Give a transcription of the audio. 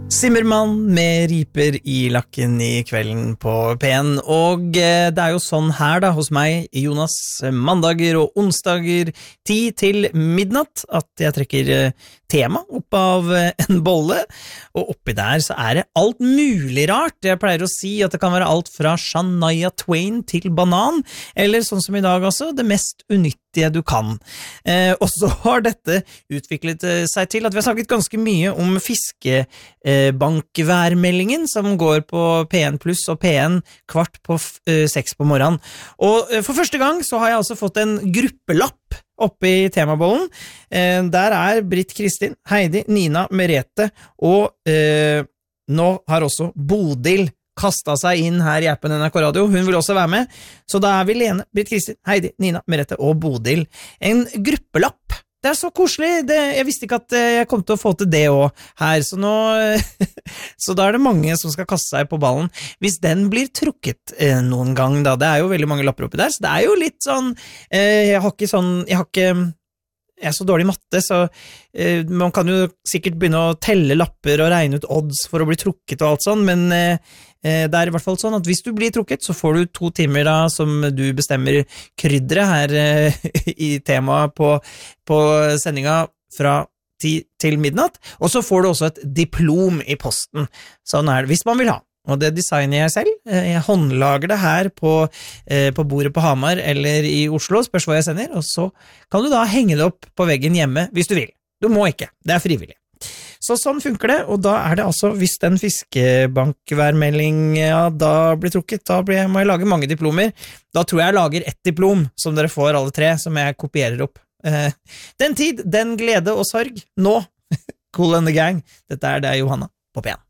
Simmermann med riper i lakken i kvelden på P1, og det jo sånn her da hos meg, Jonas, mandager og onsdager 10 til midnatt, at jeg trekker tema opp av en bolle, og oppi der så det alt mulig rart. Jeg pleier å si at det kan være alt fra Shania Twain til banan, eller sånn som i dag altså, det mest unyttige du kan. Og så har dette utviklet seg til at vi har snakket ganske mye om fiskebankværmeldingen som går på P1 Pluss og P1 kvart på 6 på morgenen. Og for første gang så har jeg altså fått en gruppelapp oppe i temabollen. Der Britt Kristin, Heidi, Nina, Merete og nå har også Bodil kastet seg inn her i appen NRK Radio. Hun vil også være med. Så da vi Lene, Britt Kristin, Heidi, Nina, Merete og Bodil. En gruppelapp. Det så koselig. Jeg visste ikke at jeg kom til å få til det også her. Så nå så da det mange som skal kaste seg på ballen. Hvis den blir trukket noen gang da, det jo veldig mange lapper oppi der, så det jo litt sånn jeg så dårlig i matte, så man kan jo sikkert begynne å telle lapper og regne ut odds for å bli trukket og alt sånn, men det i hvert fall sånn at hvis du blir trukket, så får du 2 timer da, som du bestemmer krydderet her i temaet på sendinga fra 10 til midnatt, og så får du også et diplom i posten. Sånn det, hvis man vil ha. Og det designer jeg selv. Jeg håndlager det her på bordet på Hamar eller i Oslo, spørs hva jeg sender, og så kan du da henge det opp på veggen hjemme hvis du vil. Du må ikke, det frivillig. Så sånn funker det, og da det altså, hvis den fiskebankværmeldingen da blir trukket, da må jeg lage mange diplomer. Da tror jeg lager ett diplom, som dere får alle 3, som jeg kopierer opp. Den tid, den glede og sorg, nå, Cool and the Gang. Dette det Johanna på P1.